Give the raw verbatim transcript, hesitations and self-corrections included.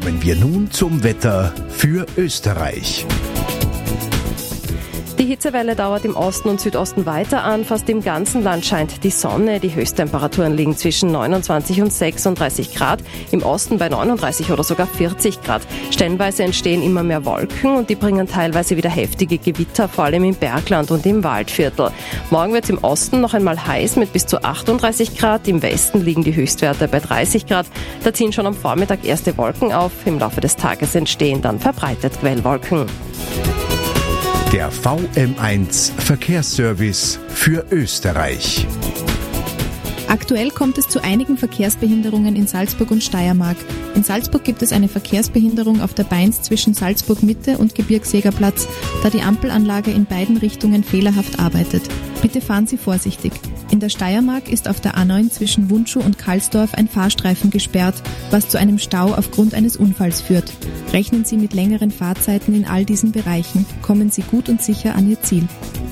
Kommen wir nun zum Wetter für Österreich. Die Hitzewelle dauert im Osten und Südosten weiter an. Fast im ganzen Land scheint die Sonne. Die Höchsttemperaturen liegen zwischen neunundzwanzig und sechsunddreißig Grad. Im Osten bei neununddreißig oder sogar vierzig Grad. Stellenweise entstehen immer mehr Wolken und die bringen teilweise wieder heftige Gewitter, vor allem im Bergland und im Waldviertel. Morgen wird es im Osten noch einmal heiß mit bis zu achtunddreißig Grad. Im Westen liegen die Höchstwerte bei dreißig Grad. Da ziehen schon am Vormittag erste Wolken auf. Im Laufe des Tages entstehen dann verbreitet Quellwolken. Der V M eins Verkehrsservice für Österreich. Aktuell kommt es zu einigen Verkehrsbehinderungen in Salzburg und Steiermark. In Salzburg gibt es eine Verkehrsbehinderung auf der Beins zwischen Salzburg Mitte und Gebirgsjägerplatz, da die Ampelanlage in beiden Richtungen fehlerhaft arbeitet. Bitte fahren Sie vorsichtig. In der Steiermark ist auf der A neun zwischen Wundschuh und Karlsdorf ein Fahrstreifen gesperrt, was zu einem Stau aufgrund eines Unfalls führt. Rechnen Sie mit längeren Fahrzeiten in all diesen Bereichen. Kommen Sie gut und sicher an Ihr Ziel.